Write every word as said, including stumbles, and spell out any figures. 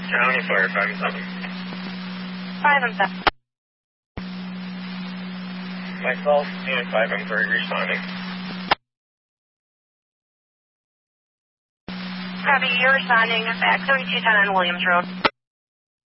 County Fire, five and seven. five and seven. Myself, and five, I'm sorry, responding. Copy, you're responding back thirty-two ten on Williams Road.